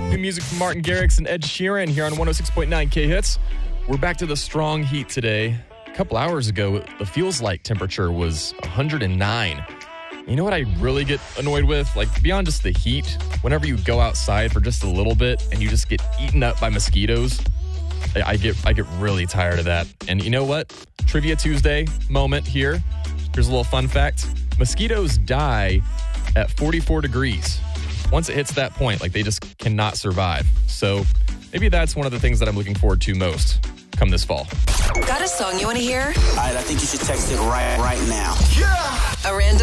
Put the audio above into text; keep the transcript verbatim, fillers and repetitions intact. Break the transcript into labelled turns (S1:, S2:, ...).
S1: New music from Martin Garrix and Ed Sheeran here on one oh six point nine K-Hits. We're back to the strong heat today. A couple hours ago, the feels like temperature was one hundred nine. You know what I really get annoyed with? Like, beyond just the heat, whenever you go outside for just a little bit and you just get eaten up by mosquitoes, I, I get I get really tired of that. And you know what? Trivia Tuesday moment here. Here's a little fun fact. Mosquitoes die at forty-four degrees. Once it hits that point, like, they just cannot survive. So maybe that's one of the things that I'm looking forward to most come this fall.
S2: Got a song you want to hear?
S3: All right, I think you should text it right, right now.
S2: Yeah! A random